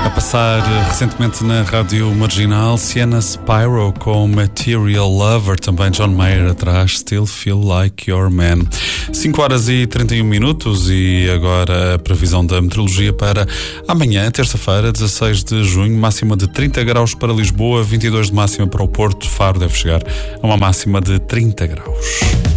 A passar recentemente na Rádio Marginal, Sienna Spyro com Material Lover, também John Mayer atrás, Still Feel Like Your Man. 5 horas e 31 minutos e agora a previsão da meteorologia para amanhã, terça-feira, 16 de junho, máxima de 30 graus para Lisboa, 22 de máxima para o Porto. Faro deve chegar a uma máxima de 30 graus.